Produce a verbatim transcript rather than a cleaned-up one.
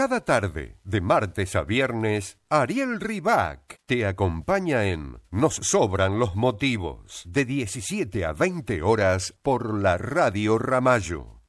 Cada tarde, de martes a viernes, Ariel Ribac te acompaña en Nos sobran los motivos, de diecisiete a veinte horas por la Radio Ramallo.